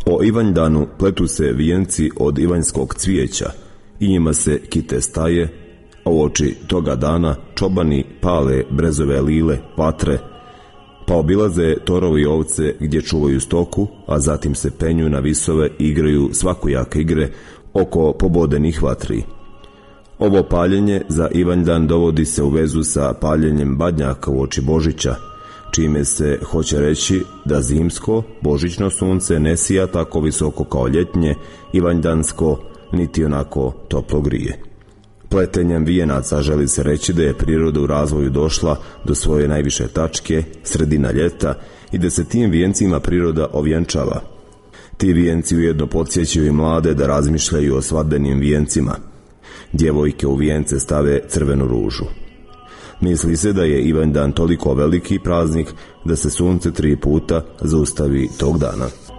O Ivanjdanu pletu se vijenci od ivanjskog cvijeća i njima se kite staje, a uoči toga dana čobani pale brezove lile, vatre, pa obilaze torovi ovce gdje čuvaju stoku, a zatim se penju na visove i igraju svakojake igre oko pobodenih vatri. Ovo paljenje za Ivanjdan dovodi se u vezu sa paljenjem badnjaka uoči Božića, čime se hoće reći da zimsko, božićno sunce ne sija tako visoko kao ljetnje, ivanjdansko niti onako toplo grije. Pletenjem vijenaca želi se reći da je priroda u razvoju došla do svoje najviše tačke, sredina ljeta, i da se tim vijencima priroda ovjenčava. Ti vijenci ujedno podsjećaju i mlade da razmišljaju o svadbenim vijencima. Djevojke u vijence stave crvenu ružu. Misli se da je Ivanjdan toliko veliki praznik da se sunce 3 puta zaustavi tog dana.